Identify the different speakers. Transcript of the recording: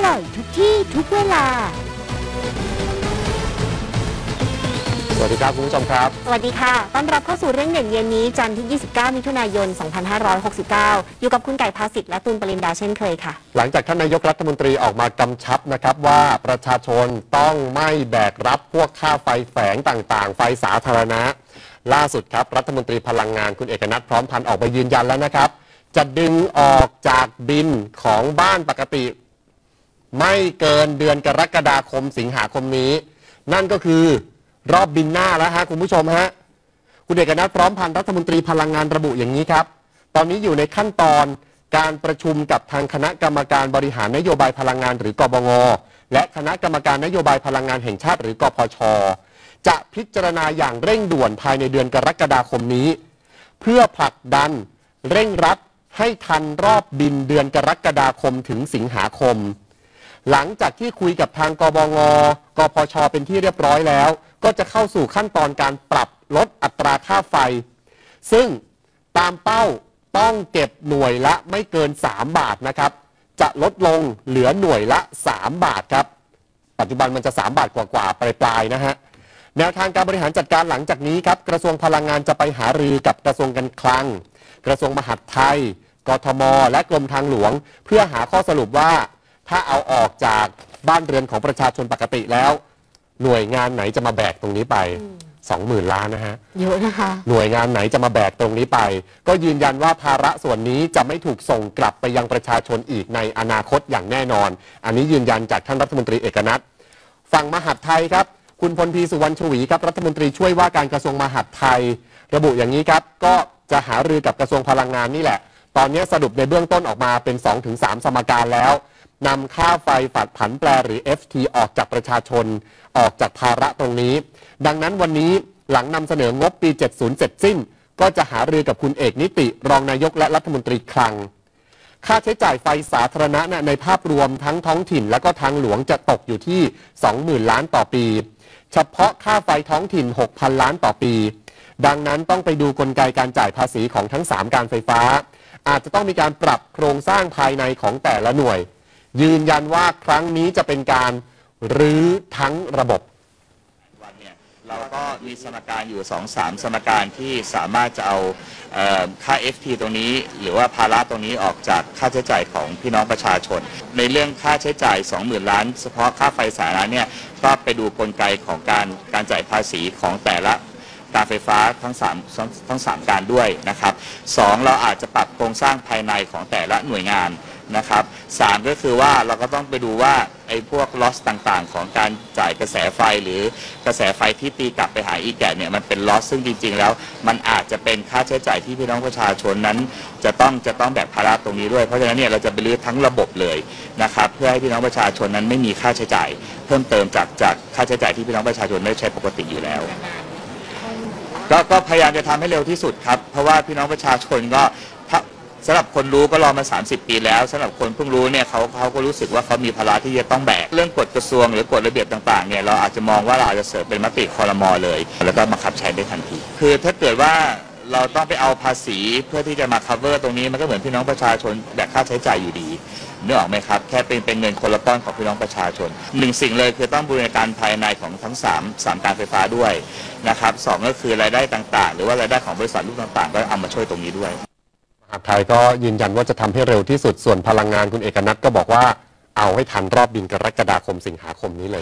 Speaker 1: ร่อยทุกที่ทุกเวลา
Speaker 2: สวัสดีครับคุณผู้ชมครับ
Speaker 1: สวัสดีค่ะต้อนรับเข้าสู่เรื่องเด่นเย็นนี้จันทร์ที่ 29 มิถุนายน 2569 อยู่กับคุณไก่ภาสิทธิ์และตูนปรินดาเช่นเคยค่ะ
Speaker 2: หลังจากท่านนายกรัฐมนตรีออกมากำชับนะครับว่าประชาชนต้องไม่แบกรับพวกค่าไฟแฝงต่างๆไฟสาธารณะล่าสุดครับรัฐมนตรีพลังงานคุณเอกนัทพร้อมพันธ์ออกมายืนยันแล้วนะครับจะดึงออกจากบินของบ้านปกติไม่เกินเดือนกรกฎาคมสิงหาคมนี้นั่นก็คือรอบบินหน้าแล้วฮะคุณผู้ชมฮะคุณเอกนัทพร้อมพันธ์รัฐมนตรีพลังงานระบุอย่างนี้ครับตอนนี้อยู่ในขั้นตอนการประชุมกับทางคณะกรรมการบริหารนโยบายพลังงานหรือกบงและคณะกรรมการนโยบายพลังงานแห่งชาติหรือกพชจะพิจารณาอย่างเร่งด่วนภายในเดือนกรกฎาคมนี้เพื่อผลักดันเร่งรัดให้ทันรอบบินเดือนกรกฎาคมถึงสิงหาคมหลังจากที่คุยกับทางกบงกพชเป็นที่เรียบร้อยแล้วก็จะเข้าสู่ขั้นตอนการปรับลดอัตราค่าไฟซึ่งตามเป้าต้องเก็บหน่วยละไม่เกิน3 บาทนะครับจะลดลงเหลือหน่วยละ3 บาทครับปัจจุบันมันจะ3 บาทกว่าๆปลายๆนะฮะแนวทางการบริหารจัดการหลังจากนี้ครับกระทรวงพลังงานจะไปหารือกับกระทรวงการคลังกระทรวงมหาดไทยกทมและกรมทางหลวงเพื่อหาข้อสรุปว่าถ้าเอาออกจากบ้านเรือนของประชาชนปกติแล้วหน่วยงานไหนจะมาแบกตรงนี้ไป 20,000 ล้านนะฮะ
Speaker 1: เยอะนะคะ
Speaker 2: หน่วยงานไหนจะมาแบกตรงนี้ไปก็ยืนยันว่าภาระส่วนนี้จะไม่ถูกส่งกลับไปยังประชาชนอีกในอนาคตอย่างแน่นอนอันนี้ยืนยันจากท่านรัฐมนตรีเอกนัทฝั่งมหาดไทยครับคุณพลพีสุวรรณชวีครับรัฐมนตรีช่วยว่าการกระทรวงมหาดไทยระบุอย่างนี้ครับก็จะหารือกับกระทรวงพลังงานนี่แหละตอนนี้สรุปในเบื้องต้นออกมาเป็น 2-3 สมการแล้วนำค่าไฟผันแปรหรือ FT ออกจากประชาชนออกจากภาระตรงนี้ดังนั้นวันนี้หลังนำเสนองบปี 70 เสร็จสิ้นก็จะหารือกับคุณเอกนิติรองนายกและรัฐมนตรีคลังค่าใช้จ่ายไฟสาธารณะในภาพรวมทั้งท้องถิ่นและก็ทางหลวงจะตกอยู่ที่ 20,000 ล้านต่อปีเฉพาะค่าไฟท้องถิ่น 6,000 ล้านต่อปีดังนั้นต้องไปดูกลไกการจ่ายภาษีของทั้ง3การไฟฟ้าอาจจะต้องมีการปรับโครงสร้างภายในของแต่ละหน่วยยืนยันว่าครั้งนี้จะเป็นการรื้อทั้งระบบ
Speaker 3: วันเนี่ยเราก็มีสมการอยู่ 2-3 สมการที่สามารถจะเอาค่า FT ตรงนี้หรือว่าภาระตรงนี้ออกจากค่าใช้จ่ายของพี่น้องประชาชนในเรื่องค่าใช้จ่าย 20,000 ล้านเฉพาะค่าไฟสาธารณะเนี่ยก็ไปดูกลไกของการจ่ายภาษีของแต่ละการไฟฟ้าทั้ง3การด้วยนะครับ2เราอาจจะปรับโครงสร้างภายในของแต่ละหน่วยงานนะครับ3ก็คือว่าเราก็ต้องไปดูว่าไอ้พวกลอสต่างๆของการจ่ายกระแสไฟหรือกระแสไฟที่ตีกลับไปหาอีแกะเนี่ยมันเป็นลอสซึ่งจริงๆแล้วมันอาจจะเป็นค่าใช้จ่ายที่พี่น้องประชาชนนั้นจะต้องแบกภาระตรงนี้ด้วยเพราะฉะนั้นเนี่ยเราจะไปรื้อทั้งระบบเลยนะครับเพื่อให้พี่น้องประชาชนนั้นไม่มีค่าใช้จ่ายเพิ่มเติมจากค่าใช้จ่ายที่พี่น้องประชาชนได้ใช้ปกติอยู่แล้วก็พยายามจะทำให้เร็วที่สุดครับเพราะว่าพี่น้องประชาชนก็สำหรับคนรู้ก็รอมา30 ปีแล้วสำหรับคนเพิ่งรู้เนี่ยเขาก็รู้สึกว่าเขามีภาระที่จะต้องแบกเรื่องกฎกระทรวงหรือกฎระเบียบต่างๆเนี่ยเราอาจจะมองว่าเราอาจจะเสริมเป็นมติครม.เลยแล้วก็บังคับใช้ได้ทันทีคือถ้าเกิดว่าเราต้องไปเอาภาษีเพื่อที่จะมา cover ตรงนี้มันก็เหมือนพี่น้องประชาชนแบกค่าใช้จ่ายอยู่ดีนึกออกไหมครับแค่เป็นเงินคนละก้อนของพี่น้องประชาชน1สิ่งเลยคือต้องบูรณาการภายในของทั้ง3การไฟฟ้าด้วยนะครับ2ก็คือรายได้ต่างๆหรือว่ารายได้ของบริษัทลูกต่างๆก็เอามาช่วยตรงนี้ด้วย
Speaker 2: มหาดไทยก็ยืนยันว่าจะทำให้เร็วที่สุดส่วนพลังงานคุณเอกนัทก็บอกว่าเอาให้ทันรอบบินกรกฎาคมสิงหาคมนี้เลย